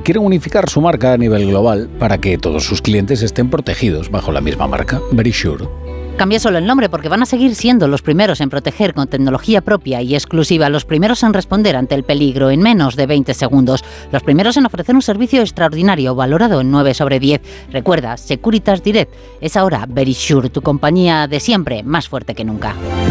quieren unificar su marca a nivel global para que todos sus clientes estén protegidos bajo la misma marca, Verisure. Cambia solo el nombre porque van a seguir siendo los primeros en proteger con tecnología propia y exclusiva, los primeros en responder ante el peligro en menos de 20 segundos, los primeros en ofrecer un servicio extraordinario valorado en 9 sobre 10. Recuerda, Securitas Direct es ahora Verisure, tu compañía de siempre, más fuerte que nunca.